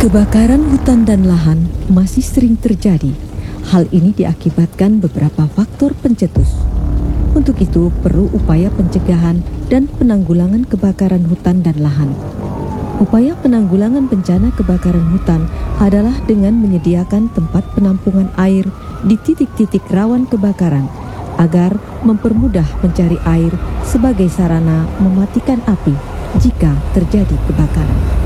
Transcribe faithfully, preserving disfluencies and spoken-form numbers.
Kebakaran hutan dan lahan masih sering terjadi. Hal ini diakibatkan beberapa faktor pencetus. Untuk itu perlu upaya pencegahan dan penanggulangan kebakaran hutan dan lahan. Upaya penanggulangan bencana kebakaran hutan adalah dengan menyediakan tempat penampungan air di titik-titik rawan kebakaran agar mempermudah mencari air sebagai sarana mematikan api jika terjadi kebakaran.